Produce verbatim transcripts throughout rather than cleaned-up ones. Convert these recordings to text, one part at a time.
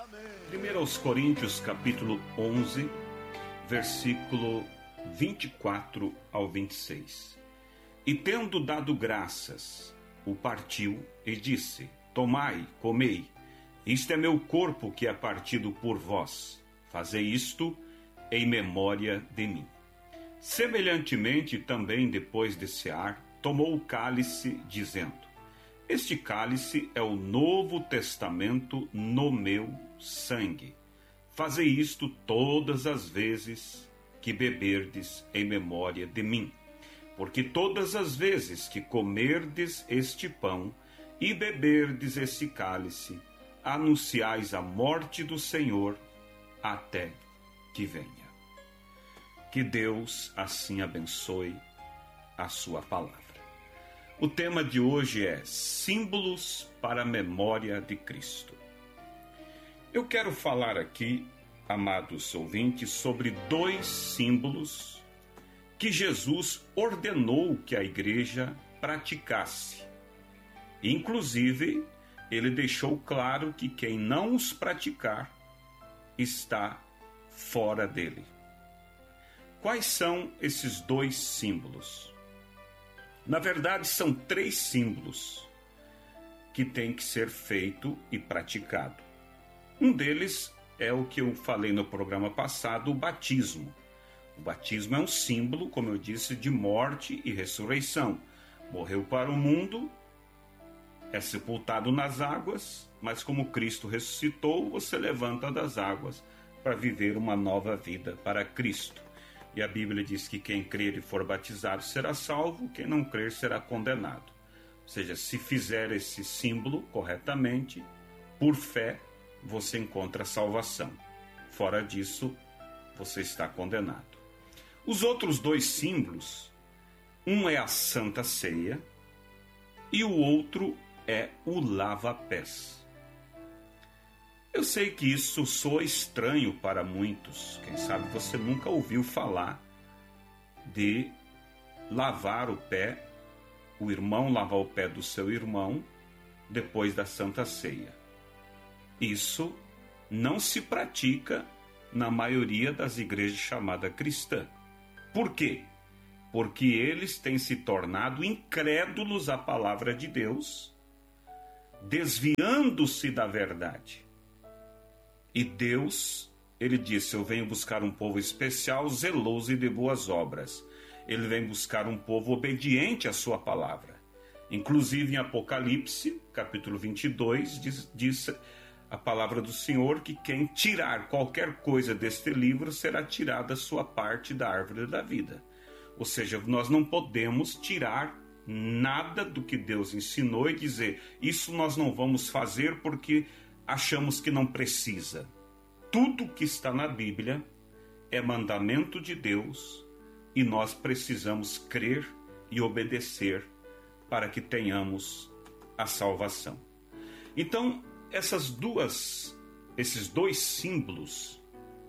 primeiro aos Coríntios, capítulo onze, versículo vinte e quatro ao vinte e seis. E tendo dado graças, o partiu e disse: Tomai, comei, isto é meu corpo que é partido por vós. Fazei isto em memória de mim. Semelhantemente, também depois de cear, tomou o cálice, dizendo: Este cálice é o novo testamento no meu sangue. Fazei isto todas as vezes que beberdes em memória de mim. Porque todas as vezes que comerdes este pão e beberdes este cálice, anunciais a morte do Senhor até que venha. Que Deus assim abençoe a sua palavra. O tema de hoje é símbolos para a memória de Cristo. Eu quero falar aqui, amados ouvintes, sobre dois símbolos que Jesus ordenou que a igreja praticasse. Inclusive, ele deixou claro que quem não os praticar está fora dele. Quais são esses dois símbolos? Na verdade, são três símbolos que têm que ser feito e praticado. Um deles é o que eu falei no programa passado, o batismo. O batismo é um símbolo, como eu disse, de morte e ressurreição. Morreu para o mundo, é sepultado nas águas, mas como Cristo ressuscitou, você levanta das águas para viver uma nova vida para Cristo. E a Bíblia diz que quem crer e for batizado será salvo, quem não crer será condenado. Ou seja, se fizer esse símbolo corretamente, por fé, você encontra salvação. Fora disso, você está condenado. Os outros dois símbolos, um é a Santa Ceia e o outro é o lava-pés. Eu sei que isso soa estranho para muitos. Quem sabe você nunca ouviu falar de lavar o pé, o irmão lavar o pé do seu irmão depois da Santa Ceia. Isso não se pratica na maioria das igrejas chamadas cristãs. Por quê? Porque eles têm se tornado incrédulos à palavra de Deus, desviando-se da verdade. E Deus, ele disse: eu venho buscar um povo especial, zeloso e de boas obras. Ele vem buscar um povo obediente à sua palavra. Inclusive em Apocalipse, capítulo vinte e dois, diz, diz a palavra do Senhor que quem tirar qualquer coisa deste livro será tirada a sua parte da árvore da vida. Ou seja, nós não podemos tirar nada do que Deus ensinou e dizer: isso nós não vamos fazer porque achamos que não precisa. Tudo que está na Bíblia é mandamento de Deus e nós precisamos crer e obedecer para que tenhamos a salvação. Então, essas duas, esses dois símbolos,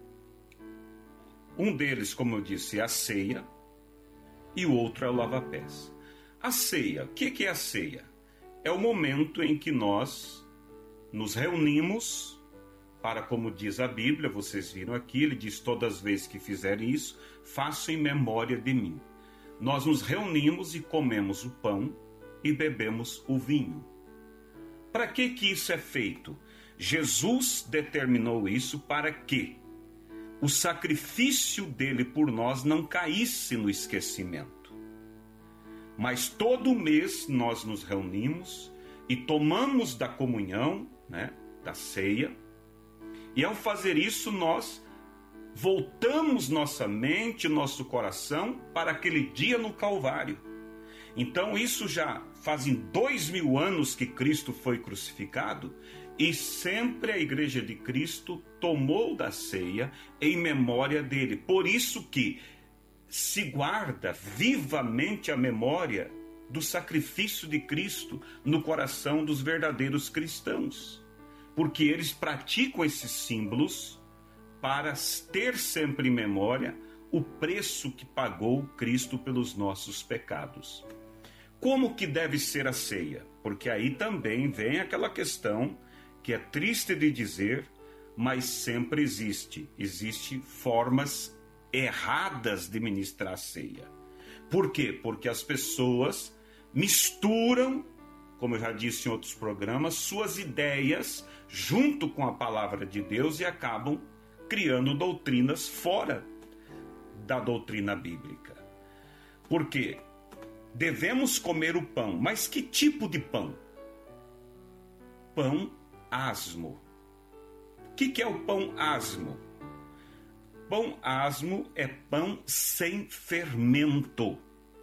um deles, como eu disse, é a ceia e o outro é o lava-pés. A ceia, o que é a ceia? É o momento em que nós nos reunimos para, como diz a Bíblia, vocês viram aqui, ele diz: todas as vezes que fizerem isso, façam em memória de mim. Nós nos reunimos e comemos o pão e bebemos o vinho. Para que que isso é feito? Jesus determinou isso para que o sacrifício dele por nós não caísse no esquecimento. Mas todo mês nós nos reunimos e tomamos da comunhão, né, da ceia, e ao fazer isso nós voltamos nossa mente, nosso coração para aquele dia no Calvário. Então isso já fazem dois mil anos que Cristo foi crucificado e sempre a Igreja de Cristo tomou da ceia em memória dele. Por isso que se guarda vivamente a memória do sacrifício de Cristo no coração dos verdadeiros cristãos, porque eles praticam esses símbolos para ter sempre em memória o preço que pagou Cristo pelos nossos pecados. Como que deve ser a ceia? Porque aí também vem aquela questão que é triste de dizer, mas sempre existe. Existem formas erradas de ministrar a ceia. Por quê? Porque as pessoas misturam, como eu já disse em outros programas, suas ideias junto com a palavra de Deus e acabam criando doutrinas fora da doutrina bíblica. Por quê? Devemos comer o pão, mas que tipo de pão? Pão asmo. O que, que é o pão asmo? Pão asmo é pão sem fermento.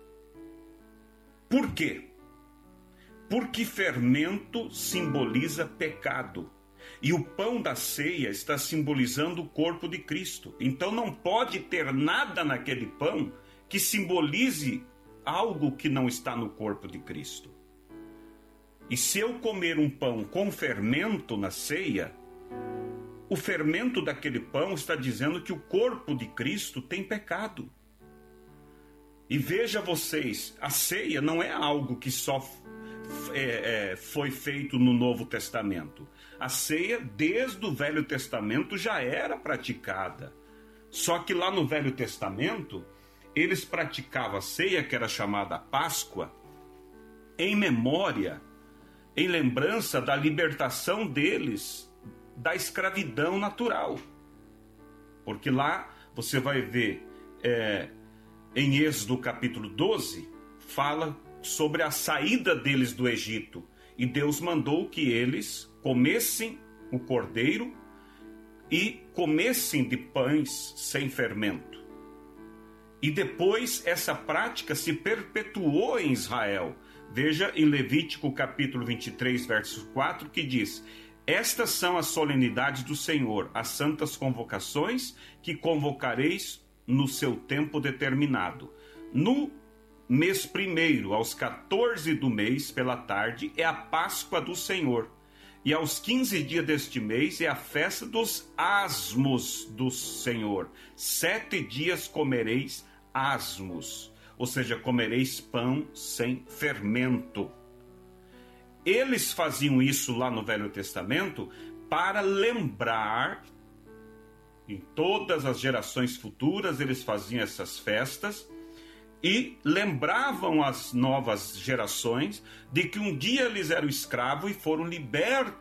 Por quê? Porque fermento simboliza pecado. E o pão da ceia está simbolizando o corpo de Cristo. Então não pode ter nada naquele pão que simbolize algo que não está no corpo de Cristo. E se eu comer um pão com fermento na ceia, o fermento daquele pão está dizendo que o corpo de Cristo tem pecado. E veja vocês, a ceia não é algo que só é, é, foi feito no Novo Testamento. A ceia, desde o Velho Testamento, já era praticada. Só que lá no Velho Testamento, eles praticavam a ceia, que era chamada Páscoa, em memória, em lembrança da libertação deles da escravidão natural. Porque lá você vai ver, é, em Êxodo capítulo doze, fala sobre a saída deles do Egito. E Deus mandou que eles comessem o cordeiro e comessem de pães sem fermento. E depois essa prática se perpetuou em Israel. Veja em Levítico capítulo vinte e três, verso quatro, que diz: estas são as solenidades do Senhor, as santas convocações que convocareis no seu tempo determinado. No mês primeiro, aos quatorze do mês, pela tarde, é a Páscoa do Senhor. E aos quinze dias deste mês é a festa dos asmos do Senhor. Sete dias comereis asmos, ou seja, comereis pão sem fermento. Eles faziam isso lá no Velho Testamento para lembrar, em todas as gerações futuras eles faziam essas festas e lembravam as novas gerações de que um dia eles eram escravos e foram libertos